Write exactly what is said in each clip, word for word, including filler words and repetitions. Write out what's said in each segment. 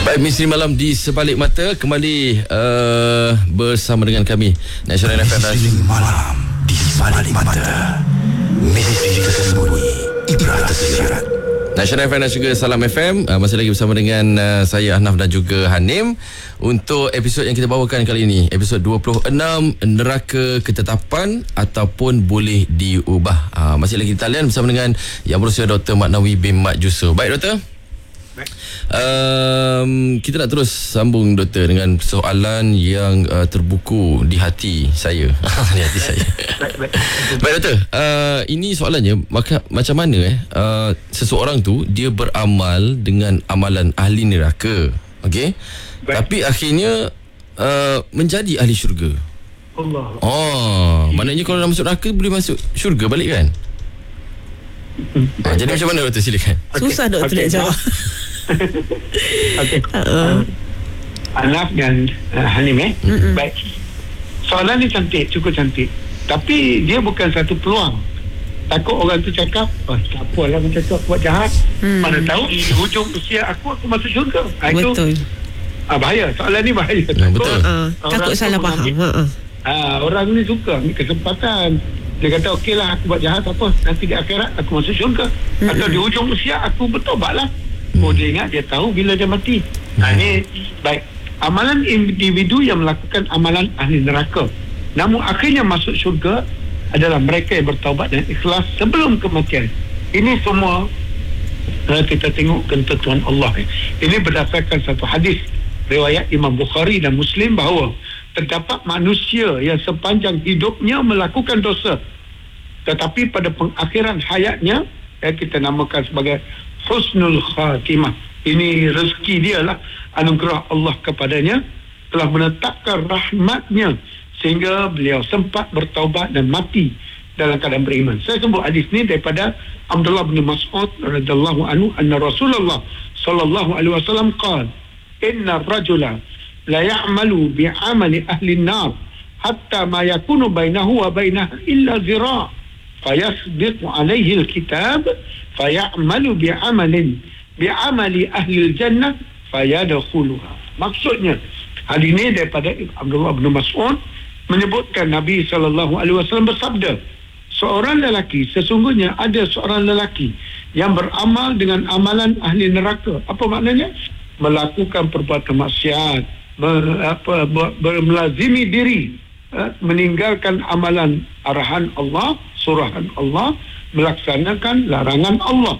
Baik, Misteri Malam di Sebalik Mata kembali uh, bersama dengan kami Nasional F M. Misteri Malam di Sebalik Mata, misteri tersembunyi, ibrat tersirat. Nasional F M dan juga Salam F M, uh, masih lagi bersama dengan uh, saya Ahnaf dan juga Hanim untuk episod yang kita bawakan kali ini, episod dua puluh enam, Neraka Ketetapan ataupun Boleh Diubah. uh, Masih lagi talian bersama dengan Yang Berusia Doktor Maknawi bin Mat Jusuf. Baik, Doktor. Um, kita nak terus sambung, Doktor, dengan soalan yang uh, terbuku di hati saya. Di hati saya. Baik, Doktor. Uh, ini soalannya, maka, macam mana eh uh, seseorang tu dia beramal dengan amalan ahli neraka, okey, tapi akhirnya uh, menjadi ahli syurga. Allah. Oh, maknanya kalau dah masuk neraka boleh masuk syurga balik kan? Ha, jadi macam mana, Doktor? Silakan. Okay. Susah Doktor okay. nak jawab. Okey. Uh. Ahnaf dan uh, Hanim eh. Mm-mm. Baik. Soalan ni cantik, cukup cantik. Tapi dia bukan satu peluang. Takut orang tu cakap, oh, tak apalah macam tu, aku buat jahat. Hmm. Mana tahu di hujung usia aku aku masuk syurga. Ha, itu Betul. ah, bahaya. Soalan ni bahaya. Ya, Takut, betul. Uh, takut salah faham. mengambil, Ha. ah, orang ni suka ambil kesempatan. Dia kata okey lah, aku buat jahat apa, nanti di akhirat aku masuk syurga. Mm-hmm. Atau di hujung usia aku bertobat lah. Oh, dia ingat, dia tahu bila dia mati. Mm-hmm. Ha, ini baik. Amalan individu yang melakukan amalan ahli neraka, namun akhirnya masuk syurga, adalah mereka yang bertaubat dan ikhlas sebelum kematian. Ini semua kalau kita tengok ketentuan Allah. Ini berdasarkan satu hadis riwayat Imam Bukhari dan Muslim bahawa terdapat manusia yang sepanjang hidupnya melakukan dosa, tetapi pada pengakhiran hayatnya, ya, kita namakan sebagai husnul khatimah. Ini rezeki dia lah, anugerah Allah kepadanya, telah menetapkan rahmatnya sehingga beliau sempat bertaubat dan mati dalam keadaan beriman. Saya sebut hadis ni daripada Abdullah bin Mas'ud radhiyallahu anhu, anna Rasulullah sallallahu alaihi wasallam qala, inna rajula la ya'malu bi'amali ahli an-nar hatta ma yakunu bainahu wa bainaha illa zira' fayasbiqu alayhi al-kitab fayamalu bi'amalin bi'amali ahli al-jannah fayadkhuluha. Maksudnya hal ini daripada Abdullah bin Mas'ud menyebutkan Nabi sallallahu alaihi wasallam bersabda, seorang lelaki, sesungguhnya ada seorang lelaki yang beramal dengan amalan ahli neraka. Apa maknanya? Melakukan perbuatan maksiat, ber, apa, ber, melazimi diri, eh, meninggalkan amalan arahan Allah, surahan Allah, melaksanakan larangan Allah.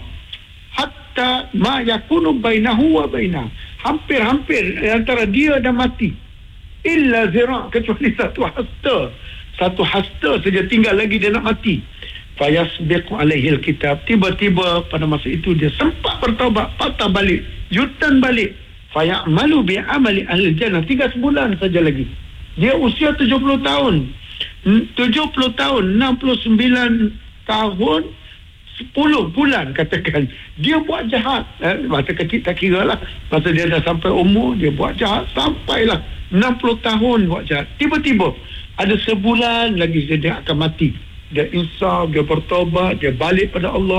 Hatta ma yakunu bainahu wa bainah, hampir-hampir antara dia dan mati, illa zira', kecuali satu hasta, satu hasta saja tinggal lagi dia nak mati. Fayasbiqu alaihi alkitab, tiba-tiba pada masa itu dia sempat bertaubat, patah balik, yutan balik. Fayamalu bi'amali ahli jannah, tinggal sebulan saja lagi. Dia usia tujuh puluh tahun, tujuh puluh tahun, enam puluh sembilan tahun, sepuluh bulan katakan. Dia buat jahat, eh, masa kecil tak kira lah, masa dia dah sampai umur dia buat jahat, sampailah enam puluh tahun buat jahat. Tiba-tiba ada sebulan lagi dia akan mati. Dia insaf, dia bertobat, dia balik pada Allah.